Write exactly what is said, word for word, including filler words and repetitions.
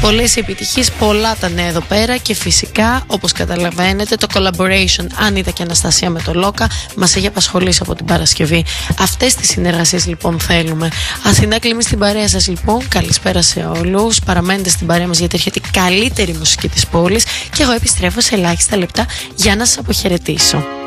Πολλές επιτυχίες, πολλά τα νέα εδώ πέρα και φυσικά, όπως καταλαβαίνετε, το collaboration Άνητα και Αναστασία με το Λόκα μας έχει απασχολήσει από την Παρασκευή. Αυτές τις συνεργασίες λοιπόν θέλουμε. Αθηνά Κλιμή στην παρέα σας λοιπόν. Καλησπέρα σε όλους. Παραμένετε στην παρέα μας γιατί έρχεται η καλύτερη μουσική της πόλης και εγώ επιστρέφω σε ελάχιστα λεπτά για να σας αποχαιρετήσω.